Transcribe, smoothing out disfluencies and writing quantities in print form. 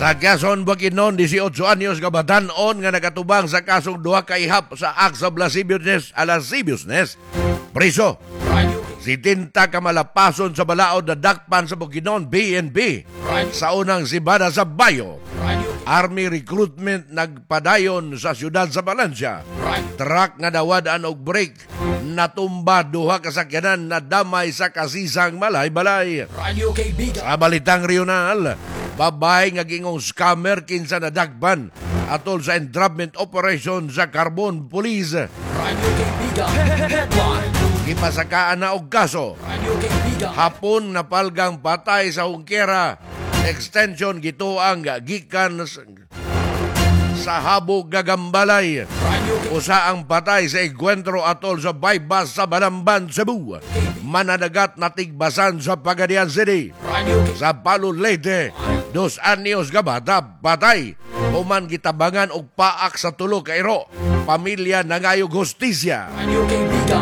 Sa Quezon, Bukidnon, 18 anyos kabatanon nga nagatubang sa kasong duha ka ihap sa acts of lasciviousness. Priso. Si Tinta kamalapason sa balaod na dakpan sa Bukidnon, BNB. Sa unang sibada sa Bayo. Army recruitment nagpadayon sa siyudad sa Valencia. Truck nga nawadaan og break. Natumba duha kasakyanan na damay sa kasisang balay-balay. Sa balitang regional, babay nga gingong scammer kinsa na dagban atol sa entrapment operation sa Carbon Police. Gipasakaan na og kaso. Hapon napalgang patay sa Hungkera. Extension gituang gikan sa Habog Gagambalay. Usa ang patay sa enkwentro atol sa bypass sa Balamban, Cebu. Mananagat na tigbasan sa Pagadian City. Sa Palud Leyte, 2 anyos ka bata patay. Human gitabangan og paak sa tulo ka iro. Pamilya nangayog hustisya.